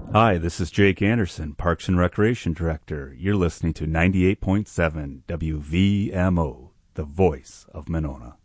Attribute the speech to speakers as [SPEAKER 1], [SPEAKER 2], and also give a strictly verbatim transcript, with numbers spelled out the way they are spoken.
[SPEAKER 1] Hi, this is Jake Anderson, Parks and Recreation Director. You're listening to ninety-eight point seven W V M O, the voice of Monona.